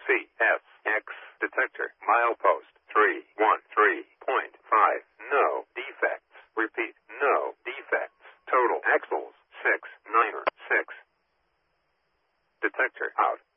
CSX detector. Milepost 313.5. No defects. Repeat, no defects. Total axles 696. Detector out.